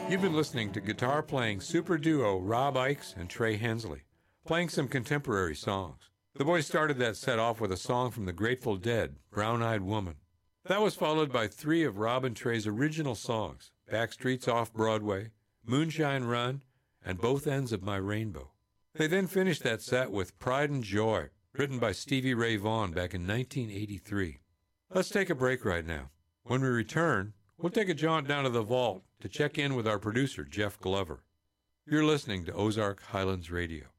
You've been listening to guitar-playing super duo Rob Ickes and Trey Hensley, playing some contemporary songs. The boys started that set off with a song from the Grateful Dead, Brown-Eyed Woman. That was followed by three of Rob and Trey's original songs, Backstreet's Off-Broadway, Moonshine Run, and Both Ends of My Rainbow. They then finished that set with Pride and Joy, written by Stevie Ray Vaughan back in 1983. Let's take a break right now. When we return, we'll take a jaunt down to the vault to check in with our producer, Jeff Glover. You're listening to Ozark Highlands Radio.